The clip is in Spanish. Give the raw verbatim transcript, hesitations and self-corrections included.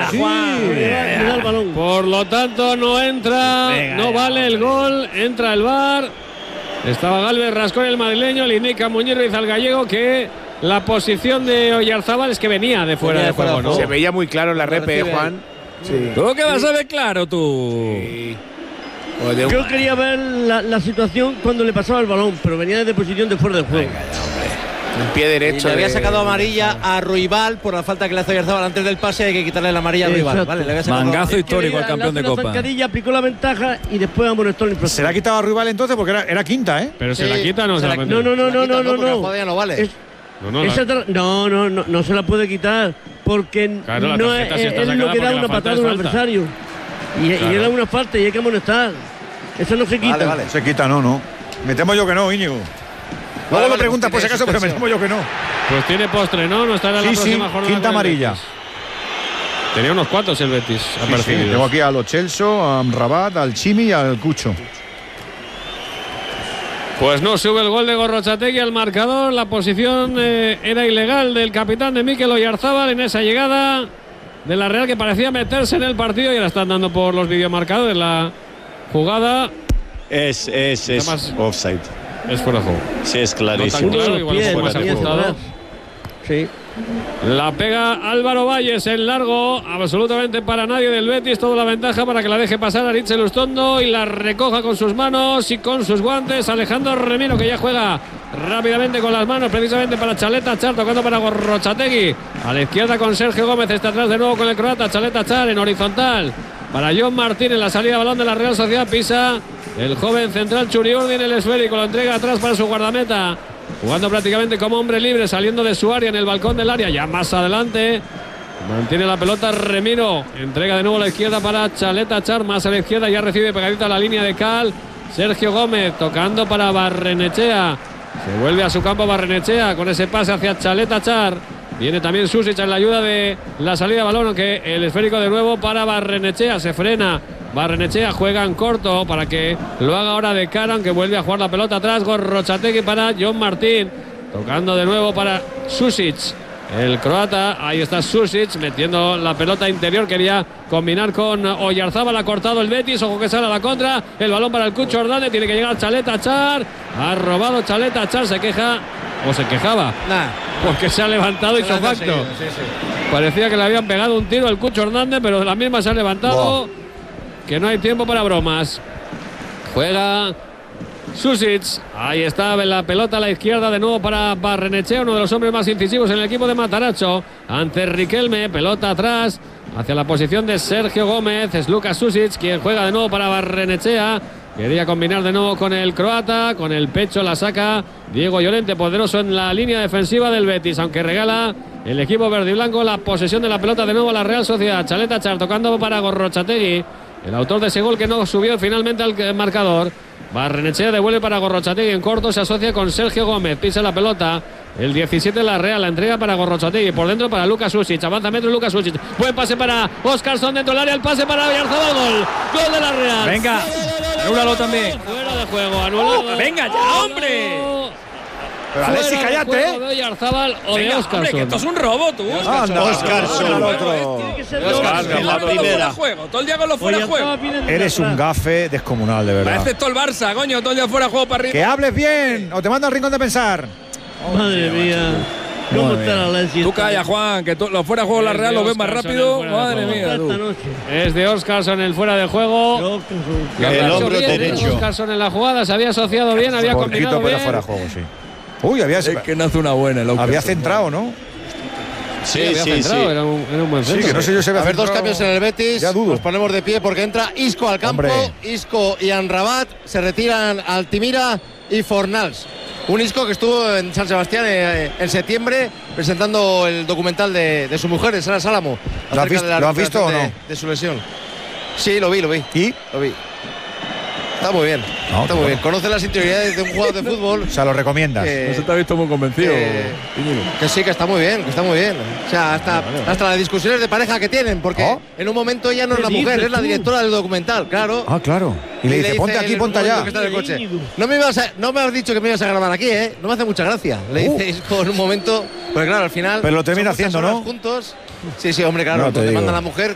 Venga, sí, Juan. me da, me da el balón. Por lo tanto, no entra, Venga, no ya, vale el gol, entra el V A R. Estaba Galvez, Rascón, el madrileño, le indica Muñiz Ruiz al gallego que la posición de Oyarzábal es que venía de fuera Venía de de fuera juego, de ¿no? juego. Se veía muy claro en la Lo repe, recibe Juan. Sí. ¿Tú qué vas a ver claro, tú? Sí. Joder, Yo quería ver la, la situación cuando le pasaba el balón, pero venía desde posición de fuera del juego. Venga ya, hombre. Un pie Y derecho. le había de- sacado amarilla a Ruibal por la falta que le hace Oyarzabal antes del pase. Hay que quitarle la amarilla a Ruibal. Exacto. Vale, le había sacado Mangazo amarilla. histórico al Le campeón hace de una Copa. zancadilla, aplicó la ventaja y después amonestó el Se la ha quitado a Ruibal entonces porque era, era quinta, ¿eh? Pero se Sí, la quita o no se se la la- mete? No, no, no, Se la no, quita, no, no, porque la no. jugada ya no vale. Es- No, no, esa la- tra- no, no, no, no se la puede quitar porque Claro, la no tarjeta es, sí está es sacada lo que da porque la una falta patada es a un falta. adversario. Y, y Claro. era una falta y hay que amonestar. Eso no se quita. Vale, vale. Se quita, no, no. Me temo yo que no, Íñigo. Luego vale, lo preguntas por pues si acaso, pero me tiene temo yo que no. Pues tiene postre, ¿no? No estará en la Sí, sí, próxima jornada. quinta con el amarilla. Betis. Tenía unos cuantos el Betis Sí, sí, apercibidos. tengo aquí a Lo Celso, a Rabat, al Chimi y al Cucho. Pues no sube el gol de Gorrochategui al marcador. La posición eh, era ilegal del capitán de Mikel Oyarzábal en esa llegada de la Real que parecía meterse en el partido y ahora están dando por los videomarcadores la jugada. Es, es, es Además- offside. Es fuera de juego. Sí, es No clarísimo. tan claro, Uno de los igual pies, un poco más tenía que ajustado. dar. Sí. La pega Álvaro Valles en largo, absolutamente para nadie del Betis, toda la ventaja para que la deje pasar a Aritz Elustondo y la recoja con sus manos y con sus guantes Alejandro Remiro, que ya juega rápidamente con las manos, precisamente para Chaleta Char, tocando para Gorrochategui. A la izquierda con Sergio Gómez, está atrás de nuevo con el croata, Chaleta Char en horizontal. Para John Martín en la salida de balón de la Real Sociedad Pisa. El joven central Churiurdi en el esférico, lo entrega atrás para su guardameta. Jugando prácticamente como hombre libre, saliendo de su área en el balcón del área, ya más adelante. Mantiene la pelota Remiro. Entrega de nuevo a la izquierda para Chaleta Char, más a la izquierda, ya recibe pegadita a la línea de Cal. Sergio Gómez tocando para Barrenechea. Se vuelve a su campo Barrenechea con ese pase hacia Chaleta Char. Viene también Susic en la ayuda de la salida de balón, aunque el esférico de nuevo para Barrenechea. Se frena. Barrenechea juega en corto para que lo haga ahora de cara, aunque vuelve a jugar la pelota atrás. Gorrochategui para John Martín. Tocando de nuevo para Susic. El croata, ahí está Susic metiendo la pelota interior, quería combinar con Oyarzábal, ha cortado el Betis, ojo que sale a la contra, el balón para el Cucho Hernández, tiene que llegar Chaleta Char, ha robado Chaleta Char, se queja, o se quejaba, Nah. porque se ha levantado ipso facto. Sí, sí. Parecía que le habían pegado un tiro al Cucho Hernández, pero de la misma se ha levantado, que no hay tiempo para bromas. Juega Susic, ahí está la pelota a la izquierda de nuevo para Barrenechea, uno de los hombres más incisivos en el equipo de Mataracho, ante Riquelme, pelota atrás hacia la posición de Sergio Gómez, es Lucas Susic quien juega de nuevo para Barrenechea, quería combinar de nuevo con el croata, con el pecho la saca Diego Llorente, poderoso en la línea defensiva del Betis, aunque regala el equipo verde y blanco la posesión de la pelota de nuevo a la Real Sociedad. Chaleta Char tocando para Gorrochategui, el autor de ese gol que no subió finalmente al marcador. Barrenechea devuelve para Gorrochategui en corto, se asocia con Sergio Gómez, pisa la pelota, el diecisiete la Real, la entrega para Gorrochategui, por dentro para Lucas Susic, avanza metro Lucas Susic, buen pase para Óscarson dentro del área, el pase para Oyarzábal, gol, gol de la Real. Venga, anúlalo también. Fuera de juego, anulado. venga ya, hombre. Pero Alexis, Fuera de cállate, juego ¿eh? de Oyarzábal o de Venga, hombre, que esto es Óscarson. un robo, tú. Anda, Oscarson. al otro. Tiene que ser Oscar, doble. en la Todo lo fuera primera. de juego, todo el día con los fuera de Oyarzábal juego. viene desde Eres un atrás. gafe descomunal, de verdad. Parece todo el Barça, coño, todo el día fuera de juego para arriba. Que hables bien o te mando al rincón de pensar. Madre mía. ¿Cómo Madre está la mía. Alexis? Tú calla, Juan, que tú- los fuera de juego la Es Real de lo ves más Óscarson, rápido. el fuera de Madre juego. mía, Esta tú. noche. Es de Óscarson el fuera de juego. Óscarson. Lo había El hecho hombro bien, ¿eh? derecho. Óscarson en la jugada, se había asociado bien, había Poquito, combinado pero bien. fuera de juego, sí. Uy, había, Es que no hace una buena, el había Óscarson. centrado, ¿no? Sí, había sí, sí. centrado, Era, un, era un buen Sí, centro. que no sé yo si había A ver, dos centrado. cambios en el Betis. Ya dudo. Nos ponemos de pie porque entra Isco al campo. Hombre. Isco y Anrabat. Se retiran Altimira y Fornals. Un Isco que estuvo en San Sebastián eh, en septiembre presentando el documental de, de su mujer, de Sara Sálamo. ¿Lo has acerca visto- de la lo has visto o recuperación no? De, de su lesión. Sí, lo vi, lo vi. ¿Y? Lo vi. Está muy bien. No, está muy bueno. bien. Conoce las interioridades de un jugador de fútbol. O sea, lo recomiendas. que- No se te ha visto muy convencido. que, Íñigo. que sí, que está muy bien, que está muy bien. O sea, hasta, hasta las discusiones de pareja que tienen, porque Oh. en un momento ella no es ¿Qué la mujer, dices es la tú? directora del documental, claro. Ah, claro. Y le dice, ponte aquí, en ponte el momento allá. que está en el coche. Íñigo. No me, ibas a- no me has dicho que me ibas a grabar aquí, ¿eh? No me hace mucha gracia. Le Uh. dices con un momento. Pues claro, al final. Pero lo termina son muchas haciendo, horas ¿no? Juntos. Sí, sí, hombre, claro. No te donde digo. manda la mujer.